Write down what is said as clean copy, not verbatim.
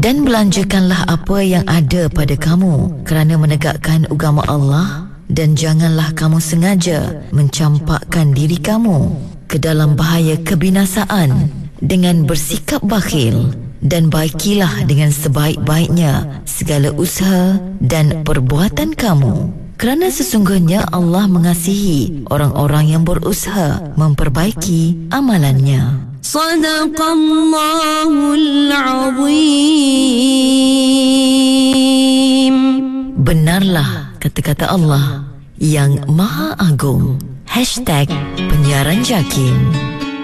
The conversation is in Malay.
Dan belanjakanlah apa yang ada pada kamu kerana menegakkan agama Allah, dan janganlah kamu sengaja mencampakkan diri kamu ke dalam bahaya kebinasaan dengan bersikap bakhil, dan baikilah dengan sebaik-baiknya segala usaha dan perbuatan kamu, kerana sesungguhnya Allah mengasihi orang-orang yang berusaha memperbaiki amalannya. Sadaqallahul Azim. Benarlah kata-kata Allah yang Maha Agung. #Penyiaran Jakin.